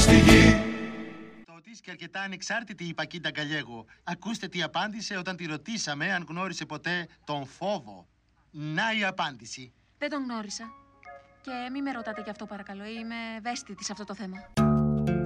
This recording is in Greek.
στη γη. Το ότι είσαι και αρκετά ανεξάρτητη η Πακίντα Γκαλιέγο. Ακούστε τι απάντησε όταν τη ρωτήσαμε αν γνώρισε ποτέ τον φόβο. Να η απάντηση. Δεν τον γνώρισα. Και μη με ρωτάτε γι' αυτό παρακαλώ. Είμαι ευαίσθητη σε αυτό το θέμα.